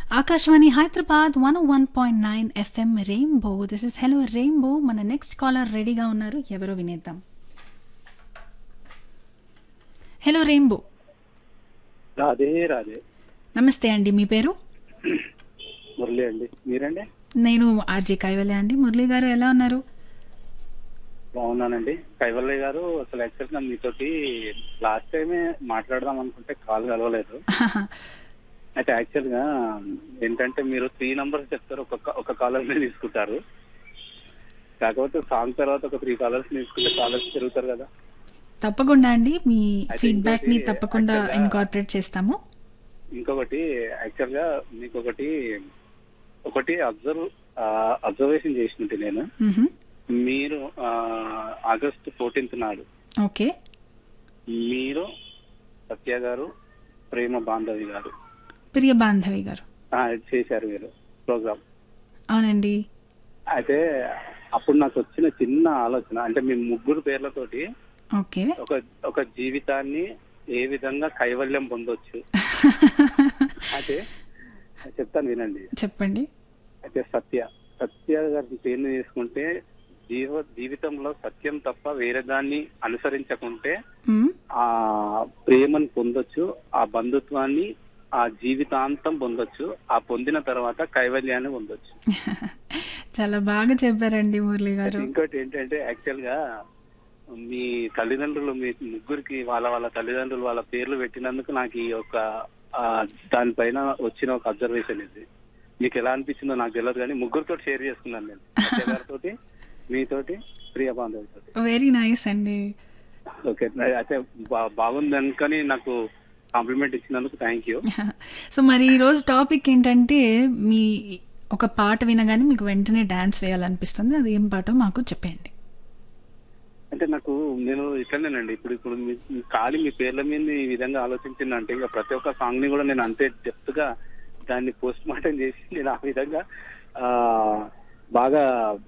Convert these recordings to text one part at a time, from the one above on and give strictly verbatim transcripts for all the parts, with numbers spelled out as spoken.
Akashvani Hyderabad one one point nine FM rainbow. This is hello rainbow. మన next caller రెడీగా ఉన్నారు, ఎవరో వినేద్దాం. Hello rainbow. రాధే రాధే. నమస్తే అండి, మీ పేరు? మురళి అండి. మీరండి? నేను ఆర్జే కైవల్య అండి. మురళి గారు ఎలా ఉన్నారు? బాగున్నానండి. కైవల్య గారు, అసలు యాక్చువల్గా మీతోటి లాస్ట్ టైమే మాట్లాడదాం అనుకుంటే కాల్ కలవలేదు. అయితే యాక్చువల్ గా ఏంటంటే మీరు త్రీ నంబర్స్ చెప్తారు, ఒక ఒక కాలర్ ని తీసుకుంటారు. కాకపోతే సాంగ్ తర్వాత ఒక త్రీ కాలర్స్ తీసుకుంటే కాలర్స్ పెరుగుతారు కదా. తప్పకుండా అండి, మీ ఫీడ్బ్యాక్ ని తప్పకుండా ఇన్కార్పొరేట్ చేస్తాము. ఇంకొకటి యాక్చువల్ గా మీకు ఒకటి ఒకటి అబ్జర్వ్ అబ్జర్వేషన్ చేసినట్టు నేను, మీరు ఆగస్ట్ ఫోర్టీన్త్ నాడు ఓకే మీరు సత్య గారు, ప్రేమ బాంధవి గారు, ప్రియ బాంధవి గారు చేశారు మీరు ప్రోగ్రామ్. అవునండి. అయితే అప్పుడు నాకు వచ్చిన చిన్న ఆలోచన, అంటే మీ ముగ్గురు పేర్లతోటి ఓకే ఒక ఒక జీవితాన్ని ఏ విధంగా కైవల్యం పొందొచ్చు అయితే చెప్తాను వినండి. చెప్పండి. అయితే సత్య సత్య గారి పేరుని తీసుకుంటే జీవ జీవితంలో సత్యం తప్ప వేరే దాన్ని అనుసరించకుంటే ఆ ప్రేమను పొందొచ్చు, ఆ బంధుత్వాన్ని ఆ జీవితాంతం పొందొచ్చు, ఆ పొందిన తర్వాత కైవల్యాన్ని పొందొచ్చు. చాలా బాగా చెప్పారండి మురళి గారు. ఇంకోటి ఏంటంటే యాక్చువల్ గా మీ తల్లిదండ్రులు, మీ ముగ్గురికి వాళ్ళ వాళ్ళ తల్లిదండ్రులు వాళ్ళ పేర్లు పెట్టినందుకు నాకు ఈ ఒక దానిపైన వచ్చిన ఒక అబ్జర్వేషన్ ఇది. మీకు ఎలా అనిపించిందో నాకు తెలియదు, కానీ ముగ్గురితో షేర్ చేసుకున్నాను నేను, సత్య గారితో, మీతోటి, ప్రియ బాంధవి తోటి. వెరీ నైస్ అండి. ఓకే, అయితే బాగుంది అనుకని నాకు కాంప్లిమెంట్ ఇచ్చినందుకు థ్యాంక్ యూ. సో మరి ఈ రోజు టాపిక్ ఏంటంటే, మీ ఒక పాట వినగానే మీకు వెంటనే డాన్స్ వేయాలనిపిస్తుంది, అది ఏం పాటో మాకు చెప్పండి. అంటే నాకు నేను ఇట్లనేనండి, ఇప్పుడు ఇప్పుడు మీ ఖాళీ మీ పేర్ల మీద ఈ విధంగా ఆలోచించిందంటే ఇక ప్రతి ఒక్క సాంగ్ ని కూడా నేను అంతే డెప్త్ గా దాన్ని పోస్ట్ మార్టం చేసి నేను ఆ విధంగా ఆ బాగా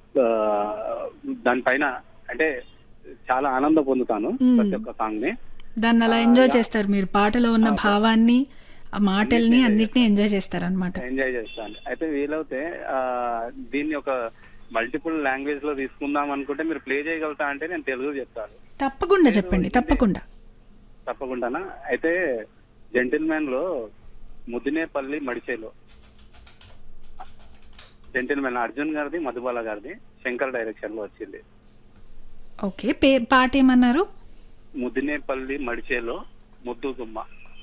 దానిపైన అంటే చాలా ఆనందం పొందుతాను ప్రతి ఒక్క సాంగ్ ని. దాన్ని అలా ఎంజాయ్ చేస్తారు మీరు, పాటలో ఉన్న భావాన్ని, ఆ మాటల్ని అన్నిటినీ ఎంజాయ్ చేస్తారు అనమాట. ఎంజాయ్ చేస్తాను. అయితే వీలవుతే ఆ దీన్ని ఒక మల్టిపుల్ లాంగ్వేజ్ లో తీసుకుందాం అనుకుంటే మీరు ప్లే చేయగలుగుతా అంటే నేను తెలుగు చెప్తాను. తప్పకుండా చెప్పండి. తప్పకుండా తప్పకుండానా. అయితే జెంటిల్మెన్ లో ముదినేపల్లి మడిచేలో, జెంటిల్మెన్ అర్జున్ గారిది, మధుబాల గారిది, శంకర్ డైరెక్షన్ లో వచ్చింది. ఓకే, పాట ఏమన్నారు? ముదినేపల్లి మడిచేలో ముద్దు గుమ్మ.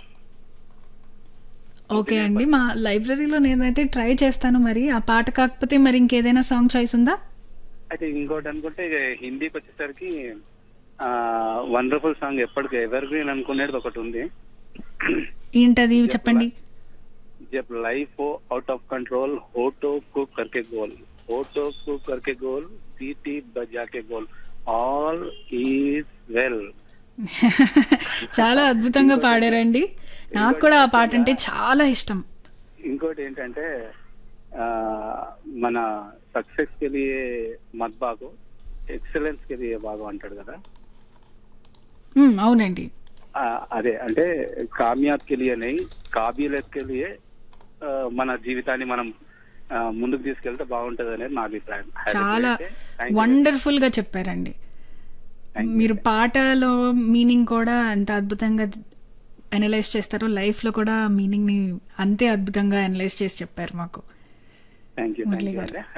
ఓకే అండి, మా లైబ్రరీలో నేనైతే ట్రై చేస్తాను. మరి ఆ పాట కాకపోతే మరి ఇంకేదైనా సాంగ్ చాయిస్ ఉందా? అయితే ఇంకోటి అనుకుంటే హిందీకి వచ్చేసరికి వండర్ఫుల్ సాంగ్, ఎప్పటికీ ఎవర్ గ్రీన్ అనుకునేది ఒకటి ఉంది. ఏంటది చెప్పండి. జబ్ లైఫ్ అవుట్ ఆఫ్ కంట్రోల్ హోటో కు కర్కే గోల్, హోటో కు కర్కే goal, CT బజాకే goal, all is well. చాలా అద్భుతంగా పాడారండి. నాకు కూడా ఆ పాట అంటే చాలా ఇష్టం. ఇంకోటి ఏంటంటే మన సక్సెస్ కే లియే మత్ భాగో, ఎక్సలెన్స్ కే లియే భాగో అంటాడు కదా. అవునండి, అదే అంటే కామయాబ్ కే లియే నహీ కాబిలియత్ కే లియే మన జీవితాన్ని మనం ముందుకు తీసుకెళ్తే బాగుంటది అనేది నా అభిప్రాయం. చాలా వండర్ఫుల్ గా చెప్పారండి. మీరు పాటలో మీనింగ్ కూడా ఎంత అద్భుతంగా అనలైజ్ చేస్తారో, లైఫ్ లో కూడా మీనింగ్ ని అంతే అద్భుతంగా అనలైజ్ చేసి చెప్పారు మాకు మురళి గారు.